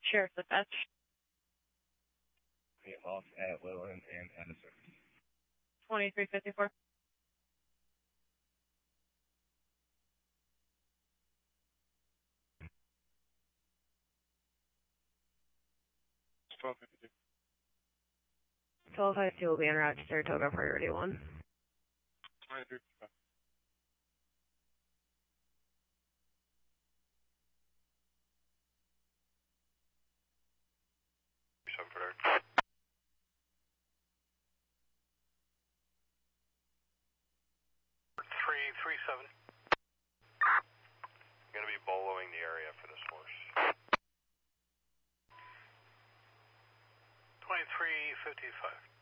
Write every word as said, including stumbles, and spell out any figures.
Sheriff Dispatch. Get lost at Leland and Edison. twenty-three fifty-four. twelve fifty-two. twelve fifty-two will be en route to Saratoga Priority one. twenty-three fifty-five. seven for there. three three seven. Going to be boloing the area for this horse. twenty-three fifty-five.